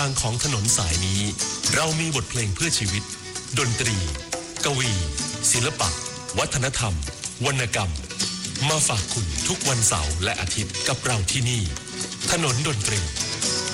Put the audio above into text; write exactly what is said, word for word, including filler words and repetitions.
ทางของถนนสายนี้เรามีบทเพลงเพื่อชีวิตดนตรีกวีศิลปะวัฒนธรรมวรรณกรรมมาฝากคุณทุกวันเสาร์และอาทิตย์กับเราที่นี่ถนนดนตรี